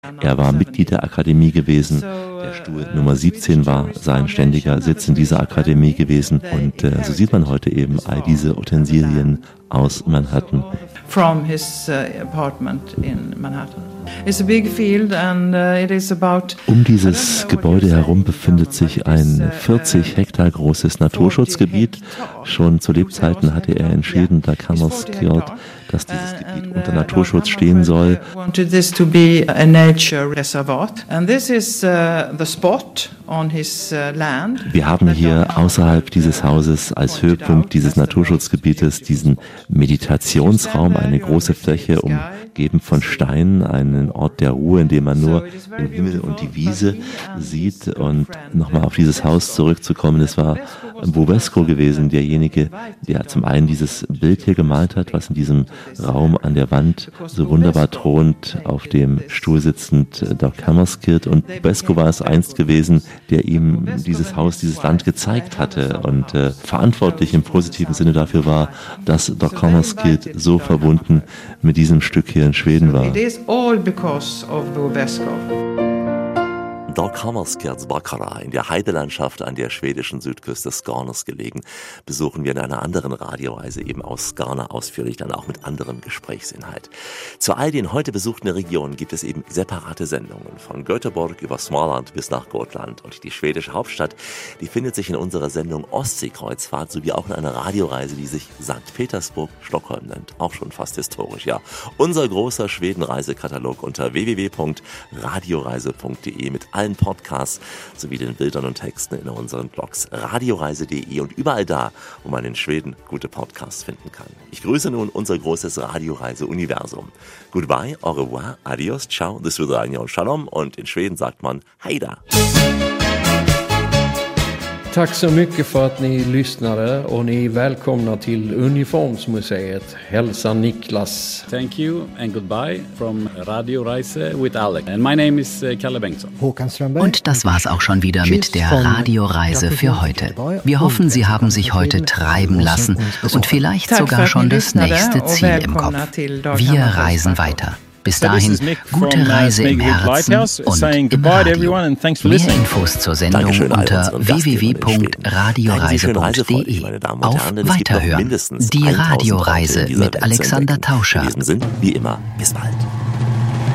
Er war Mitglied der Akademie gewesen. Der Stuhl Nummer 17 war sein ständiger Sitz in dieser Akademie gewesen. Und so sieht man heute eben all diese Utensilien aus Manhattan. From his apartment in Manhattan. It's a big field and it is about. Um dieses Gebäude herum befindet sich ein 40 Hektar großes Naturschutzgebiet. Schon zu Lebzeiten hatte er entschieden, Dag Hammarskjöld, dass dieses Gebiet unter Naturschutz stehen soll. Wanted this to be a nature reservat, and this is the spot on his land. Wir haben hier außerhalb dieses Hauses als Höhepunkt dieses Naturschutzgebietes diesen Meditationsraum, eine große Fläche umgeben von Steinen, einen Ort der Ruhe, in dem man nur den Himmel und die Wiese sieht. Und nochmal auf dieses Haus zurückzukommen, es war Bubesco gewesen, derjenige, der zum einen dieses Bild hier gemalt hat, was in diesem Raum an der Wand so wunderbar thront, auf dem Stuhl sitzend Dag Hammarskjöld. Und Bubesco war es einst gewesen, der ihm dieses Haus, dieses Land gezeigt hatte und verantwortlich im positiven Sinne dafür war, dass Dag Hammarskjöld so verbunden mit diesem Stück hier in Schweden war. It is all because of Bubesco. Dag Hammarskjölds Baccarat in der Heidelandschaft an der schwedischen Südküste Skånes gelegen, besuchen wir in einer anderen Radioreise eben aus Skåne ausführlich, dann auch mit anderem Gesprächsinhalt. Zu all den heute besuchten Regionen gibt es eben separate Sendungen, von Göteborg über Småland bis nach Gotland. Und die schwedische Hauptstadt, die findet sich in unserer Sendung Ostseekreuzfahrt sowie auch in einer Radioreise, die sich St. Petersburg-Stockholm nennt. Auch schon fast historisch, ja. Unser großer Schweden-Reisekatalog unter www.radioreise.de mit allen Podcasts sowie den Bildern und Texten in unseren Blogs radioreise.de und überall da, wo man in Schweden gute Podcasts finden kann. Ich grüße nun unser großes Radioreise-Universum. Goodbye, au revoir, adios, ciao, this is Daniel Shalom und in Schweden sagt man Heida. Tack så mycket för att ni lyssnade och ni är välkomna till Uniformsmuseet. Hälsa Niklas. Thank you and goodbye from Radio Reise with Alex. And my name is Kalle Bengtsson. Und das war's auch schon wieder mit der Radioreise für heute. Wir hoffen, Sie haben sich heute treiben lassen und vielleicht sogar schon das nächste Ziel im Kopf. Wir reisen weiter. Bis dahin, gute Reise im Herzen und im Radio. Mehr Infos zur Sendung unter www.radioreise.de. Auf Weiterhören. Die Radioreise mit Alexander Tauscher. Wie immer, bis bald.